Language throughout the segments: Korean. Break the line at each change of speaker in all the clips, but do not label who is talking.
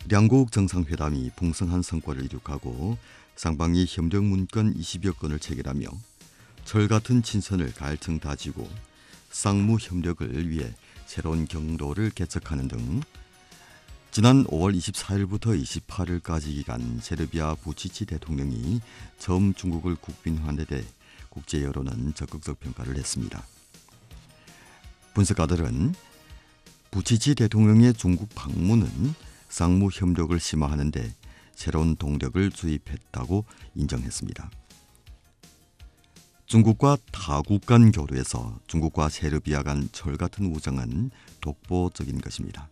양국 정상회담이 풍성한 성과를 이룩하고 쌍방이 협력 문건 20여 건을 체결하며 철 같은 친선을 갈증 다지고 쌍무 협력을 위해 새로운 경로를 개척하는 등 지난 5월 24일부터 28일까지 기간 세르비아 부치치 대통령이 처음 중국을 국빈화한 데 대해 국제 여론은 적극적 평가를 했습니다. 분석가들은 부치치 대통령의 중국 방문은 쌍무 협력을 심화하는 데 새로운 동력을 주입했다고 인정했습니다. 중국과 타국 간 교류에서 중국과 세르비아 간 철 같은 우정은 독보적인 것입니다.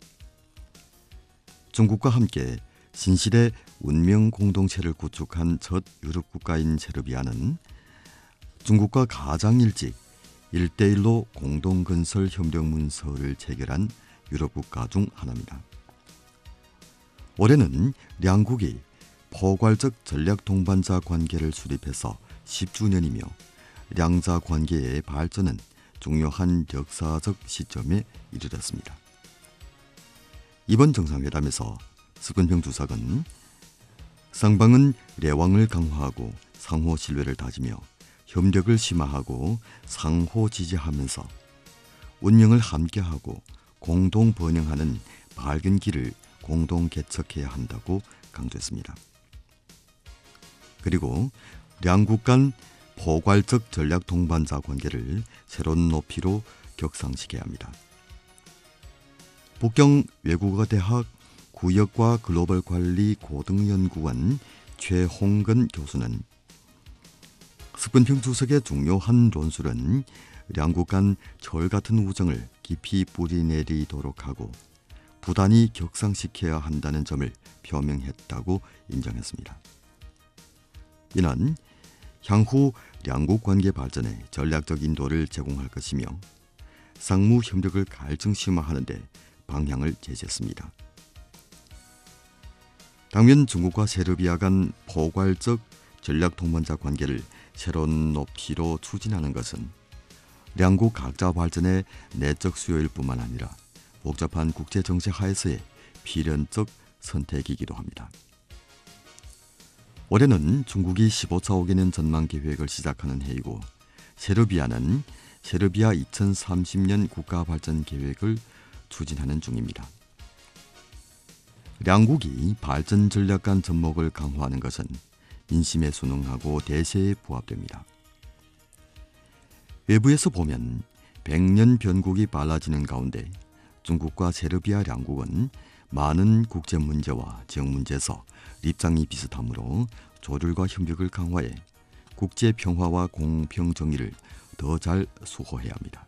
중국과 함께 신시대 운명 공동체를 구축한 첫 유럽 국가인 세르비아는 중국과 가장 일찍 1대1로 공동건설 협력 문서를 체결한 유럽 국가 중 하나입니다. 올해는 양국이 포괄적 전략 동반자 관계를 수립해서 10주년이며 양자 관계의 발전은 중요한 역사적 시점에 이르렀습니다. 이번 정상회담에서 스근평 주석은 쌍방은 내왕을 강화하고 상호 신뢰를 다지며 협력을 심화하고 상호 지지하면서 운명을 함께하고 공동 번영하는 밝은 길을 공동 개척해야 한다고 강조했습니다. 그리고 양국 간 포괄적 전략 동반자 관계를 새로운 높이로 격상시켜야 합니다. 북경 외국어 대학 구역과 글로벌 관리 고등연구원 최홍근 교수는 스근평 주석의 중요한論술은 양국 간 철 같은 우정을 깊이 뿌리내리도록 하고 부단히 격상시켜야 한다는 점을 표명했다고 인정했습니다. 이는 향후 양국 관계 발전에 전략적 인도를 제공할 것이며 쌍무 협력을 갈증 심화하는 데 방향을 제시했습니다. 당면 중국과 세르비아 간 포괄적 전략 동반자 관계를 새로운 높이로 추진하는 것은 양국 각자 발전의 내적 수요일 뿐만 아니라 복잡한 국제 정세 하에서의 필연적 선택이기도 합니다. 올해는 중국이 15차 5개년 전망 계획을 시작하는 해이고 세르비아는 세르비아 2030년 국가 발전 계획을 추진하는 중입니다. 양국이 발전 전략 간 접목을 강화하는 것은 민심에 순응하고 대세에 부합됩니다. 외부에서 보면 100년 변곡이 빨라지는 가운데 중국과 세르비아 양국은 많은 국제 문제와 지역 문제에서 입장이 비슷하므로 조율과 협력을 강화해 국제 평화와 공평 정의를 더 잘 수호해야 합니다.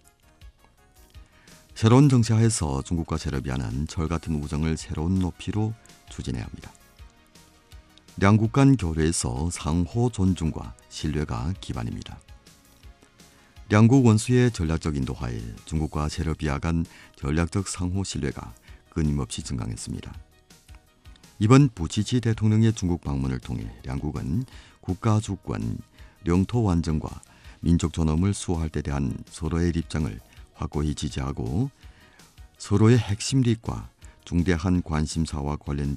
새로운 정세하에서 중국과 세르비아는 철 같은 우정을 새로운 높이로 추진해야 합니다. 양국 간 교류에서 상호 존중과 신뢰가 기반입니다. 양국 원수의 전략적 인도하에 중국과 세르비아 간 전략적 상호 신뢰가 끊임없이 증강했습니다. 이번 부치치 대통령의 중국 방문을 통해 양국은 국가 주권, 영토 완전과 민족 존엄을 수호할 데 대한 서로의 입장을 확고히 지지하고 서로의 핵심利益과 중대한 관심사와 관련